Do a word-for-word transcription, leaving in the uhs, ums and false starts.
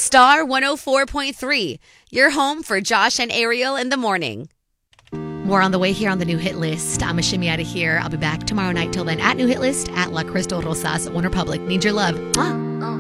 Star one oh four point three, your home for Josh and Ariel in the morning. More on the way here on the New Hit List. I'm a shimmy out of here. I'll be back tomorrow night. Till then, at New Hit List, at La Crystal Rosas, One Republic. Need your love. Mwah.